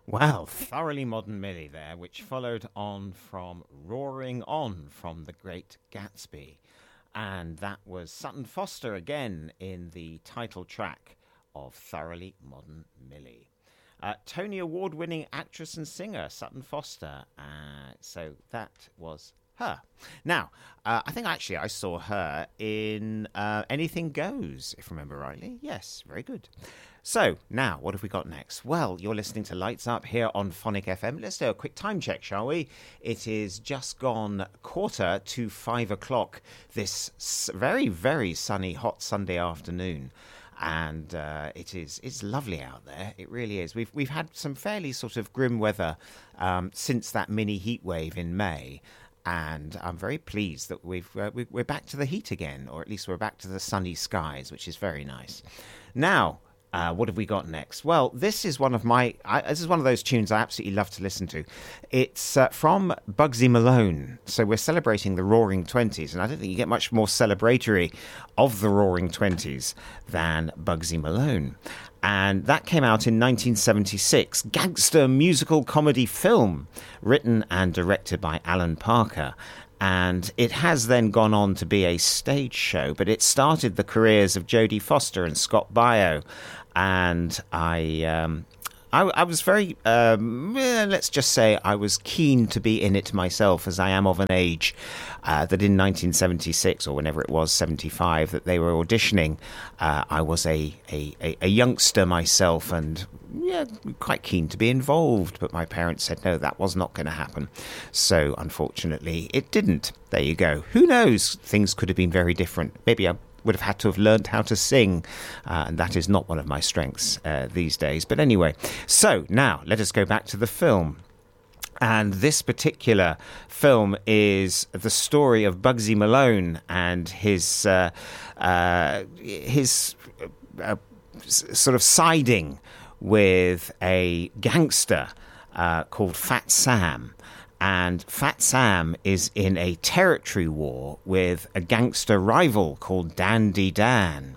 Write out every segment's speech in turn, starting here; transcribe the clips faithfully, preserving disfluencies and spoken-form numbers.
Well, Thoroughly Modern Millie there, which followed on from Roaring On from The Great Gatsby. And that was Sutton Foster again in the title track of Thoroughly Modern Millie. Uh, Tony Award-winning actress and singer, Sutton Foster. Uh, so that was her. Now, uh, I think actually I saw her in uh, Anything Goes, if I remember rightly. Yes, very good. So, now, what have we got next? Well, you're listening to Lights Up here on Phonic F M. Let's do a quick time check, shall we? It is just gone quarter to five o'clock this very, very sunny, hot Sunday afternoon. And uh, it is it's lovely out there. It really is. We've we've had some fairly sort of grim weather um, since that mini heat wave in May. And I'm very pleased that we've uh, we're back to the heat again, or at least we're back to the sunny skies, which is very nice. Now, Uh, what have we got next? Well, this is one of my. I, this is one of those tunes I absolutely love to listen to. It's uh, from Bugsy Malone. So we're celebrating the Roaring Twenties, and I don't think you get much more celebratory of the Roaring Twenties than Bugsy Malone. And that came out in nineteen seventy-six, gangster musical comedy film, written and directed by Alan Parker. And it has then gone on to be a stage show, but it started the careers of Jodie Foster and Scott Baio. And I, um, I, I was very, um, let's just say I was keen to be in it myself, as I am of an age uh, that in nineteen seventy-six, or whenever it was, seventy-five, that they were auditioning. Uh, I was a, a, a, a youngster myself and yeah, quite keen to be involved, but my parents said no, that was not going to happen. So unfortunately, it didn't. There you go. Who knows? Things could have been very different. Maybe I would have had to have learned how to sing, uh, and that is not one of my strengths uh, these days. But anyway, so now let us go back to the film. And this particular film is the story of Bugsy Malone and his uh, uh, his uh, sort of siding with a gangster uh, called Fat Sam. And Fat Sam is in a territory war with a gangster rival called Dandy Dan.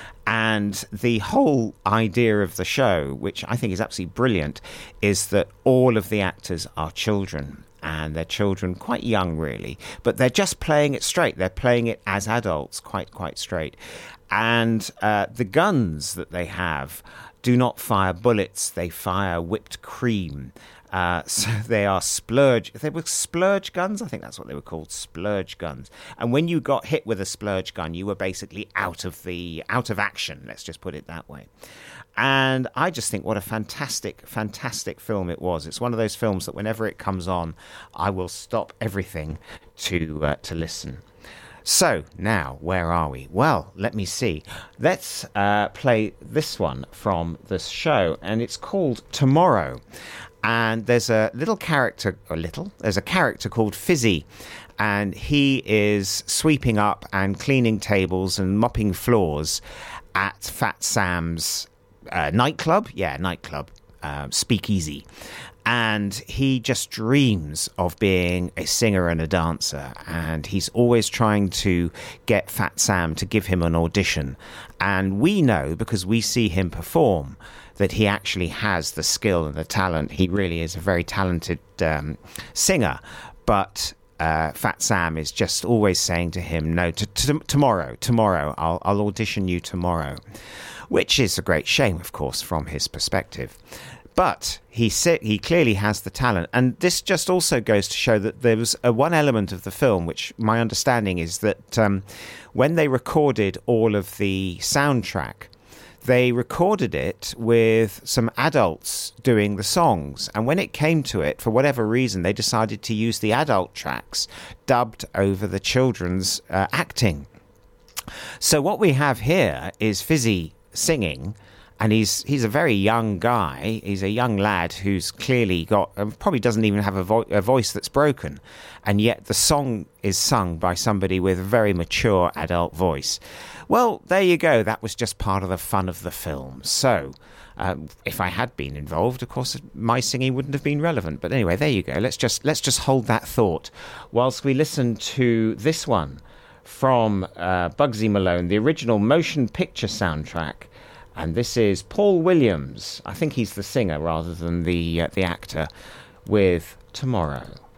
And the whole idea of the show, which I think is absolutely brilliant, is that all of the actors are children. And they're children quite young, really. But they're just playing it straight. They're playing it as adults, quite, quite straight. And uh, the guns that they have do not fire bullets. They fire whipped cream. Uh, so they are splurge. They were splurge guns. I think that's what they were called, splurge guns. And when you got hit with a splurge gun, you were basically out of the out of action. Let's just put it that way. And I just think what a fantastic, fantastic film it was. It's one of those films that whenever it comes on, I will stop everything to uh, to listen. So, now, where are we? Well, let me see. Let's uh, play this one from this show, and it's called Tomorrow. And there's a little character, or little, there's a character called Fizzy, and he is sweeping up and cleaning tables and mopping floors at Fat Sam's uh, nightclub. Yeah, nightclub, uh, Speakeasy. And he just dreams of being a singer and a dancer. And he's always trying to get Fat Sam to give him an audition. And we know, because we see him perform, that he actually has the skill and the talent. He really is a very talented um, singer. But uh, Fat Sam is just always saying to him, no, t- t- tomorrow, tomorrow, I'll, I'll audition you tomorrow. Which is a great shame, of course, from his perspective. But he he clearly has the talent. And this just also goes to show that there was a one element of the film, which my understanding is that um, when they recorded all of the soundtrack, they recorded it with some adults doing the songs. And when it came to it, for whatever reason, they decided to use the adult tracks dubbed over the children's uh, acting. So what we have here is Fizzy singing. And he's he's a very young guy. He's a young lad who's clearly got, uh, probably doesn't even have a, vo- a voice that's broken. And yet the song is sung by somebody with a very mature adult voice. Well, there you go. That was just part of the fun of the film. So um, if I had been involved, of course, my singing wouldn't have been relevant. But anyway, there you go. Let's just let's just hold that thought whilst we listen to this one from uh, Bugsy Malone, the original motion picture soundtrack. And this is Paul Williams. I think he's the singer rather than the uh, the actor, with Tomorrow.